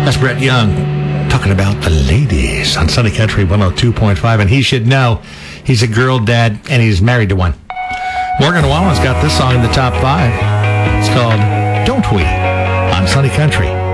That's Brett Young talking about the ladies on Sunny Country 102.5. And he should know he's a girl dad and he's married to one. Morgan Wallen's got this song in the top 5. It's called Don't We on Sunny Country